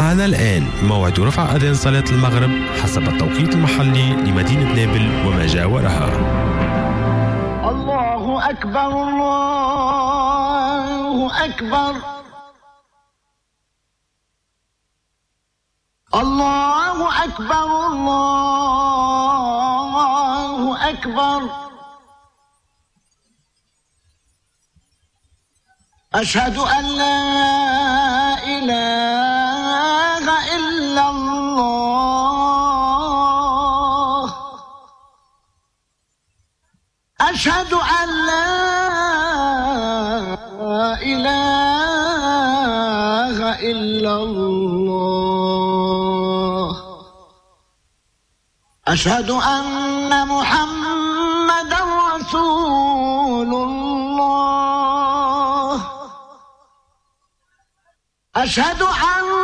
حان الآن موعد رفع أذان صلاة المغرب حسب التوقيت المحلي لمدينة نابل وما جاورها. الله أكبر الله أكبر الله أكبر الله أكبر. أشهد أن لا إله إلا الله. أشهد أن لا إله إلا الله. أشهد أن محمدًا رسول الله. أشهد أن